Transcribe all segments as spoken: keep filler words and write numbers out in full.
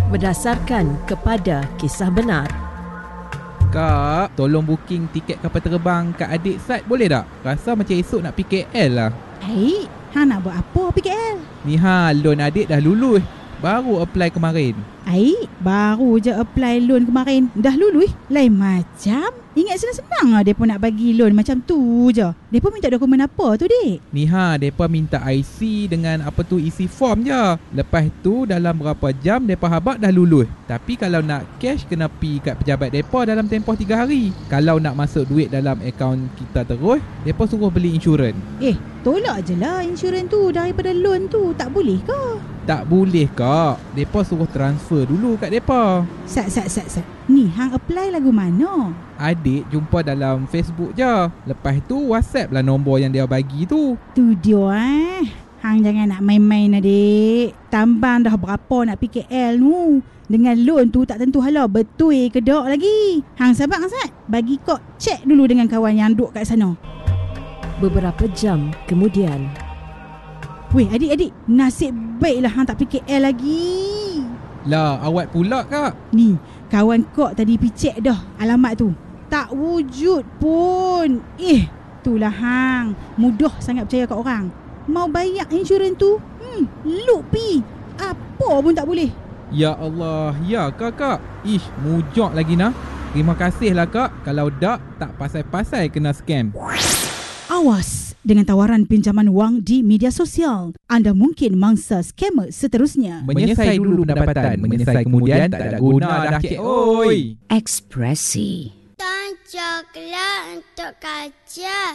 berdasarkan kepada kisah benar. Kak, tolong booking tiket kapal terbang kat adik Sat boleh tak? Rasa macam esok nak pergi K L lah. Hai, hang nak buat apa pergi K L? Ni ha, loan adik dah lulus. Baru apply kemarin. Hai, baru je apply loan kemarin. Dah lulus? Lain macam. Ingat senang-senang lah mereka nak bagi loan macam tu je. Mereka minta dokumen apa tu, Dik? Ni ha, mereka minta I C dengan apa tu isi form je. Lepas tu dalam berapa jam mereka habaq dah lulus. Tapi kalau nak cash kena pi kat pejabat mereka dalam tempoh tiga hari. Kalau nak masuk duit dalam akaun kita terus, mereka suruh beli insurans. Eh, tolak je lah insurans tu daripada loan tu. Tak boleh ke? Tak boleh kak. Mereka suruh transfer dulu kat mereka. Sat, sat, sat, sat. Ni, hang apply lagu mana? Adik jumpa dalam Facebook je. Lepas tu WhatsApp lah nombor yang dia bagi tu. Tu dia eh. Hang jangan nak main-main adik. Tambang dah berapa nak pergi K L tu. Dengan loan tu tak tentu hala betul ke tak lagi. Hang sabar Sat. Bagi kok cek dulu dengan kawan yang duduk kat sana. Beberapa jam kemudian. Weh adik-adik, nasib baiklah hang tak pergi K L lagi. Lah, awak pula kak. Ni, kawan kok tadi picek dah alamat tu. Tak wujud pun. Eh, itulah hang. Mudah sangat percaya kat orang. Mau bayar insurans tu, hmm, look pi. Apa pun tak boleh. Ya Allah, ya kakak. Ish, mujak lagi nah. Terima kasih lah kak. Kalau tak, tak pasal-pasal kena scam. Awas dengan tawaran pinjaman wang di media sosial. Anda mungkin mangsa skamer seterusnya. Menyesai dulu pendapatan. Menyesai kemudian tak ada guna dah cik. Oi. Ekspresi. Tan coklat untuk kaca,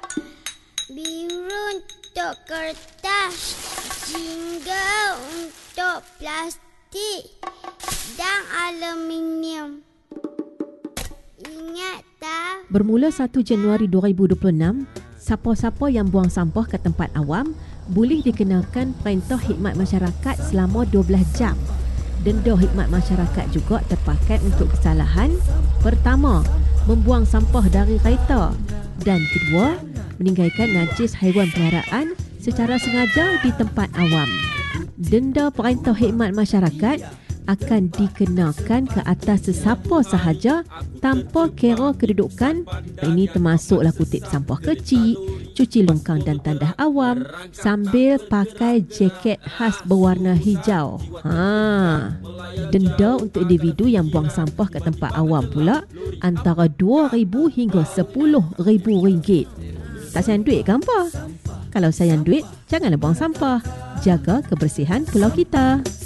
biru untuk kertas, jingga untuk plastik dan aluminium. Ingat tak? Bermula satu Januari dua ribu dua puluh enam, siapa-siapa yang buang sampah ke tempat awam boleh dikenakan perintah khidmat masyarakat selama dua belas jam. Denda khidmat masyarakat juga terpakai untuk kesalahan pertama, membuang sampah dari kereta, dan kedua, meninggalkan najis haiwan peliharaan secara sengaja di tempat awam. Denda perintah khidmat masyarakat akan dikenakan ke atas sesiapa sahaja tanpa kira kedudukan. Ini termasuklah kutip sampah kecil, cuci longkang dan tandah awam sambil pakai jaket khas berwarna hijau. Ha. Denda untuk individu yang buang sampah ke tempat awam pula antara dua ribu hingga sepuluh ribu ringgit. Tak sayang duit ke apa? Kalau sayang duit, janganlah buang sampah. Jaga kebersihan pulau kita.